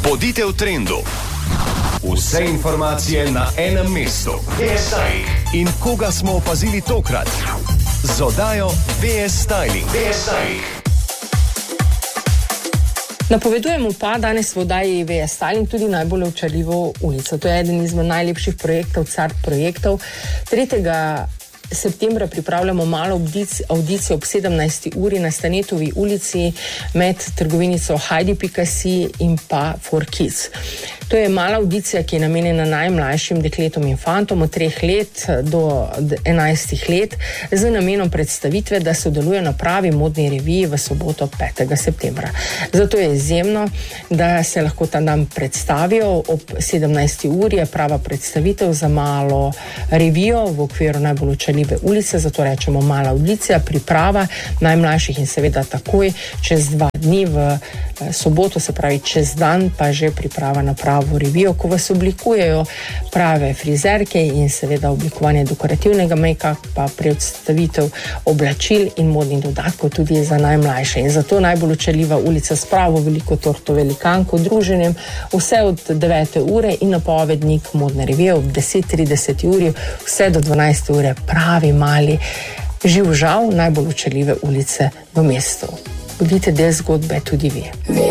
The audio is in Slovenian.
Bodite v trendu. Vse informacije na enem mestu. VS Styling. In koga smo opazili tokrat? Z oddajo VS Styling. VS Styling. Napovedujemo pa danes v oddaji VS Styling tudi najbolj očarljivo ulico. To je eden izmed najlepših projektov, CART projektov. 3. septembra pripravljamo malo audicijo ob 17. uri na Stanetovi ulici med trgovinico Heidi.si in pa For Kids. To je mala audicija, ki je namenjena najmlajšim dekletom in fantom od 3 let do 11 let z namenom predstavitve, da sodelujo na pravi modni reviji v soboto 5. septembra. Zato je izjemno, da se lahko ta dan predstavijo. Ob 17. uri je prava predstavitev za malo revijo v okviru najbolj očarljive ulice, zato rečemo mala audicija, priprava najmlajših in seveda takoj čez 2 dni v soboto, se pravi čez dan, pa že priprava na pravo revijo, ko vas oblikujejo prave frizerke in seveda oblikovanje dekorativnega make-upa, predstavitev oblačil in modnih dodatkov tudi za najmlajše. In zato najbolj očarljiva ulica s pravo veliko torto velikanko, druženjem vse od 9. ure in napovednik modne revije ob 10:30 uri vse do 12. ure pravi mali živ žal najbolj očarljive ulice v mestu. Bodite del zgodbe tudi vi.